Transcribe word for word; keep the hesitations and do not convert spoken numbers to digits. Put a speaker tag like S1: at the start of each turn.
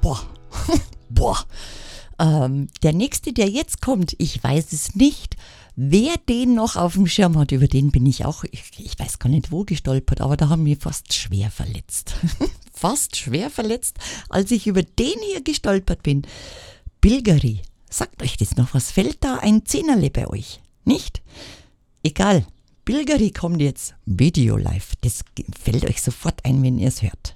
S1: boah, boah. Ähm, der nächste, der jetzt kommt, ich weiß es nicht, wer den noch auf dem Schirm hat, über den bin ich auch, ich, ich weiß gar nicht wo gestolpert, aber da haben wir fast schwer verletzt. Fast schwer verletzt, als ich über den hier gestolpert bin. Bilgeri, sagt euch das noch, was fällt da ein Zehnerle bei euch? Nicht? Egal, Bilgeri kommt jetzt, Video live, das fällt euch sofort ein, wenn ihr es hört.